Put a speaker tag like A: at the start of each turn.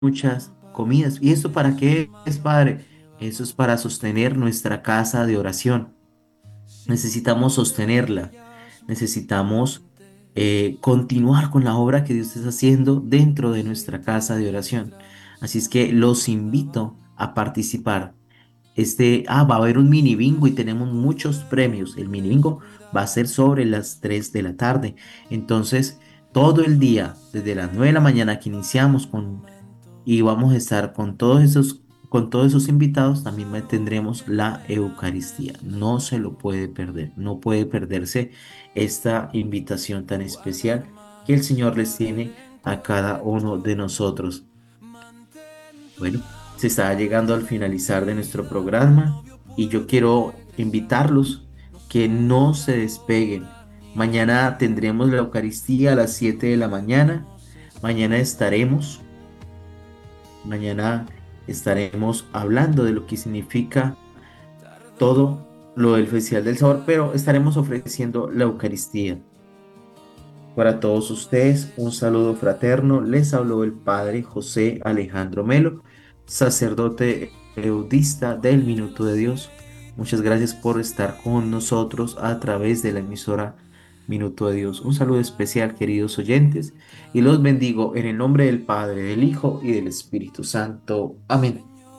A: muchas comidas. ¿Y esto para qué es, Padre? Eso es para sostener nuestra casa de oración. Necesitamos sostenerla. Necesitamos continuar con la obra que Dios está haciendo dentro de nuestra casa de oración. Así es que los invito a participar. Va a haber un mini bingo y tenemos muchos premios. El mini bingo va a ser sobre las 3 de la tarde. Entonces, todo el día, desde las 9 de la mañana que iniciamos y vamos a estar con todos esos invitados, también tendremos la Eucaristía. No se lo puede perder, no puede perderse esta invitación tan especial que el Señor les tiene a cada uno de nosotros. Bueno, se está llegando al finalizar de nuestro programa y yo quiero invitarlos que no se despeguen. Mañana tendremos la Eucaristía a las 7 de la mañana. Mañana estaremos, mañana estaremos hablando de lo que significa todo lo del Festival del Sabor, pero estaremos ofreciendo la Eucaristía. Para todos ustedes, un saludo fraterno. Les habló el Padre José Alejandro Melo, sacerdote eudista del Minuto de Dios. Muchas gracias por estar con nosotros a través de la emisora Minuto de Dios. Un saludo especial, queridos oyentes, y los bendigo en el nombre del Padre, del Hijo y del Espíritu Santo. Amén.